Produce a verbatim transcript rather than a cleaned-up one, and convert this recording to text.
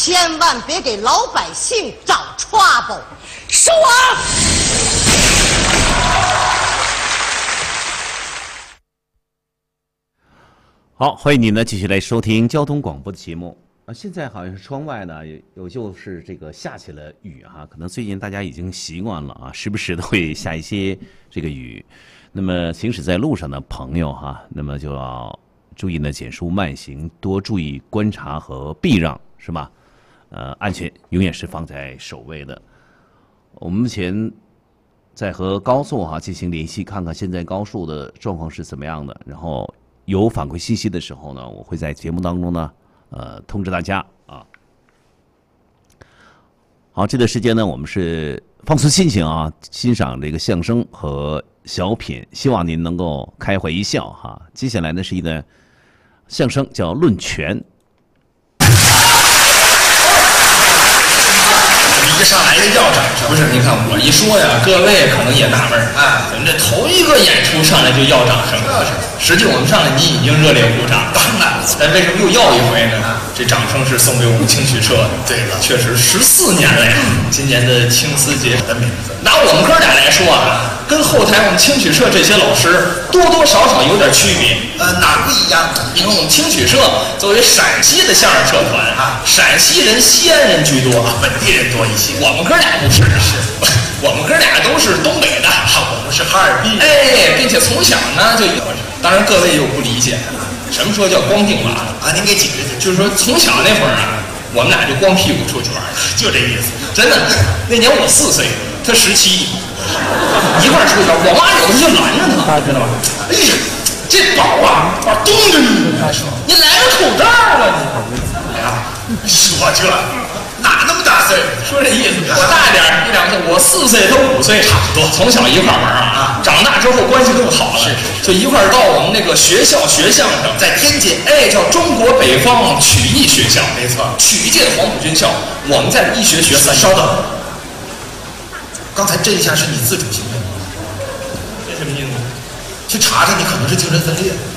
千万别给老百姓找 trouble。说。 好，欢迎你呢继续来收听交通广播的节目。啊，现在好像是窗外呢有有就是这个下起了雨哈、啊，可能最近大家已经习惯了啊，时不时的会下一些这个雨。那么行驶在路上的朋友哈、啊，那么就要注意呢减速慢行，多注意观察和避让，是吧？呃，安全永远是放在首位的。我们目前在和高速哈、啊、进行联系，看看现在高速的状况是怎么样的，然后有反馈信息的时候呢，我会在节目当中呢。呃，通知大家啊。好，这段时间呢，我们是放松心情啊，欣赏这个相声和小品，希望您能够开怀一笑哈。接下来呢是一段相声，叫《论拳》。 一上来就要掌声，不是？您看我一说呀，各位可能也纳闷啊，咱们这头一个演出上来就要掌声，实际我们上来你已经热烈鼓掌，当然了，但为什么又要一回呢？这掌声是送给我们青曲社的。对了，确实十四年了呀，今年的青丝节的名字，拿我们哥俩来说啊，跟后台我们青曲社这些老师多多少少有点区别。呃，哪不一样？你看我们青曲社作为陕西的相声社团啊，陕西人、西安人居多，本地人多一些。我们哥俩不是啊，是我们哥俩都是东北的，我们是哈尔滨。哎，并且从小呢就有，当然各位也有不理解的，什么说叫光腚娃啊？您给解释解释。就是说从小那会儿啊，我们俩就光屁股出去玩，就这意思。真的，那年我四岁，他十七，一块儿出去玩。我妈有时候就拦着他，知道吧？哎呀，这宝啊，把东着你，你来个口罩啊你！哎呀，说这。哪那么大岁数？说这意思，我大点儿一两岁，我四岁，他五岁，差不多。从小一块玩啊，长大之后关系更好了，是是，就一块到我们那个学校学相声，在天津，哎，叫中国北方曲艺学校，没错，曲界黄埔军校，我们在医学学三。稍等，刚才这一下是你自主行为吗？这什么意思？去查查，你可能是精神分裂。